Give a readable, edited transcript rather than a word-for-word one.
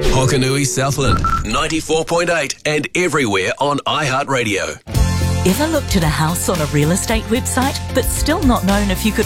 Hokanui Southland, 94.8 and everywhere on iHeartRadio. Ever looked at a house on a real estate website but still not known if you could